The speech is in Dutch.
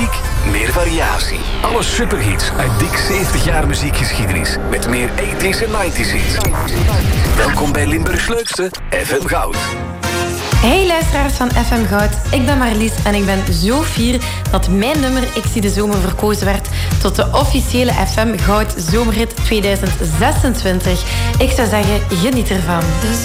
muziek, meer variatie. Alle superhits uit dik 70 jaar muziekgeschiedenis. Met meer 80s en 90s hits. Welkom bij Limburgs leukste, FM Goud. Hey luisteraars van FM Goud, ik ben Marlies en ik ben zo fier dat mijn nummer Ik zie de zomer verkozen werd tot de officiële FM Goud Zomerhit 2026. Ik zou zeggen, geniet ervan.